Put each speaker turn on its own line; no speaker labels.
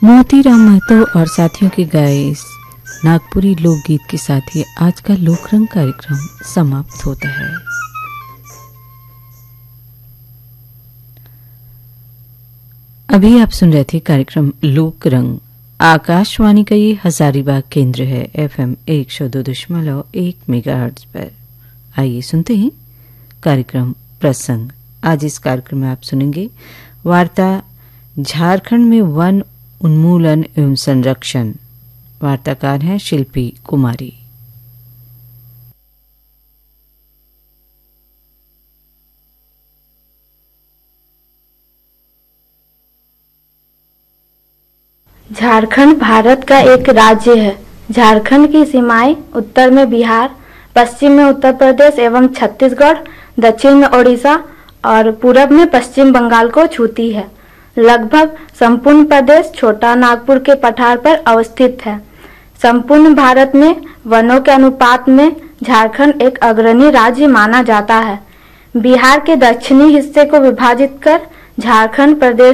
मोतीराम महतो और साथियों के गाए इस नागपुरी लोकगीत के साथ ही आज का लोकरंग कार्यक्रम समाप्त होता है। अभी आप सुन रहे थे कार्यक्रम लोकरंग। आकाशवाणी का ये हजारीबाग केंद्र है, FM 102.1 मेगाहर्ट्ज पर। आइए सुनते हैं कार्यक्रम प्रसंग। आज इस कार्यक्रम में आप सुनेंगे वार्ता झारखंड में वन उन्मूलन एवं संरक्षण। वार्ताकार हैं शिल्पी कुमारी।
झारखंड भारत का एक राज्य है। झारखंड की सीमाएं उत्तर में बिहार, पश्चिम में उत्तर प्रदेश एवं छत्तीसगढ़, दक्षिण में ओडिशा और पूरब में पश्चिम बंगाल को छूती है। लगभग संपूर्ण प्रदेश छोटा नागपुर के पठार पर अवस्थित है। संपूर्ण भारत में वनों के अनुपात में झारखंड एक अग्रणी राज्य माना जाता है। बिहार के दक्षिणी हिस्से को विभाजित कर झारखंड प्रदेश